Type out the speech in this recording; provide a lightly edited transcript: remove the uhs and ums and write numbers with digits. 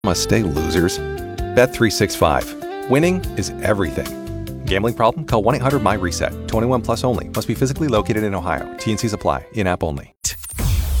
Must stay losers. Bet365. Winning is everything. Gambling problem? Call 1-800-MY-RESET. 21 plus only. Must be physically located in Ohio. T&Cs apply. In-app only.